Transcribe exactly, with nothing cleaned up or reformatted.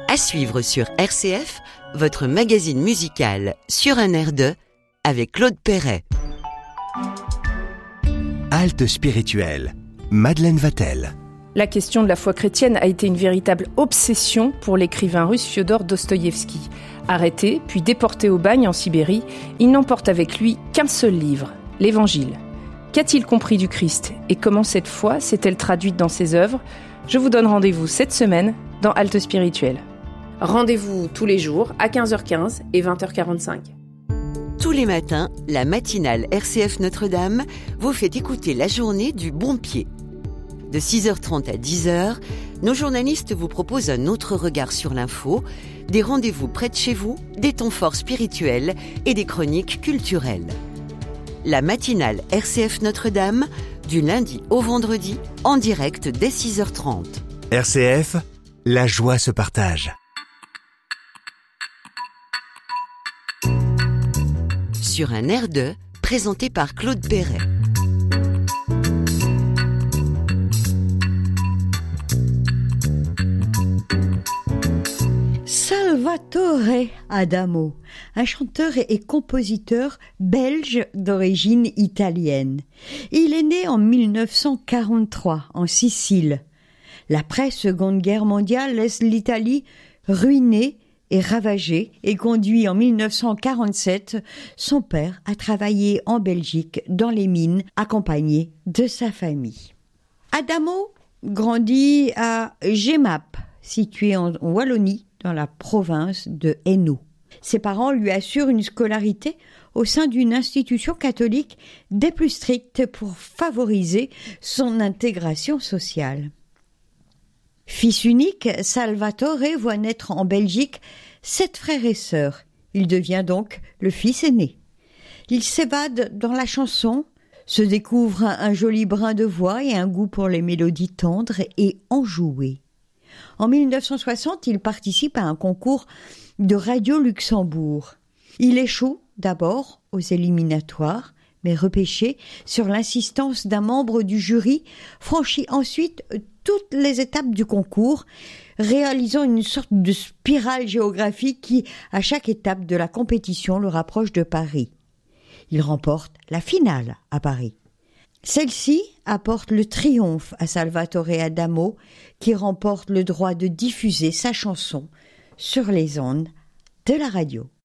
À suivre sur R C F, votre magazine musical Sur un air de, avec Claude Perret. Halte spirituelle, Madeleine Vatel. La question de la foi chrétienne a été une véritable obsession pour l'écrivain russe Fiodor Dostoïevski. Arrêté, puis déporté au bagne en Sibérie, il n'emporte avec lui qu'un seul livre, l'Évangile. Qu'a-t-il compris du Christ et comment cette foi s'est-elle traduite dans ses œuvres ? Je vous donne rendez-vous cette semaine dans Halte spirituelle. Rendez-vous tous les jours à quinze heures quinze et vingt heures quarante-cinq. Tous les matins, la matinale R C F Notre-Dame vous fait écouter la journée du bon pied. De six heures trente à dix heures, nos journalistes vous proposent un autre regard sur l'info, des rendez-vous près de chez vous, des temps forts spirituels et des chroniques culturelles. La matinale R C F Notre-Dame, du lundi au vendredi, en direct dès six heures trente. R C F, la joie se partage. Sur un air de, présenté par Claude Perret. Salvatore Adamo, un chanteur et compositeur belge d'origine italienne. Il est né en mille neuf cent quarante-trois en Sicile. L'après-Seconde Guerre mondiale laisse l'Italie ruinée et ravagée et conduit en mille neuf cent quarante-sept son père à travailler en Belgique dans les mines accompagné de sa famille. Adamo grandit à Jemappes, situé en Wallonie, dans la province de Hainaut. Ses parents lui assurent une scolarité au sein d'une institution catholique des plus strictes pour favoriser son intégration sociale. Fils unique, Salvatore voit naître en Belgique sept frères et sœurs. Il devient donc le fils aîné. Il s'évade dans la chanson, se découvre un joli brin de voix et un goût pour les mélodies tendres et enjouées. En mille neuf cent soixante, il participe à un concours de Radio Luxembourg. Il échoue d'abord aux éliminatoires, mais repêché sur l'insistance d'un membre du jury, franchit ensuite toutes les étapes du concours, réalisant une sorte de spirale géographique qui, à chaque étape de la compétition, le rapproche de Paris. Il remporte la finale à Paris. Celle-ci apporte le triomphe à Salvatore Adamo, qui remporte le droit de diffuser sa chanson sur les ondes de la radio.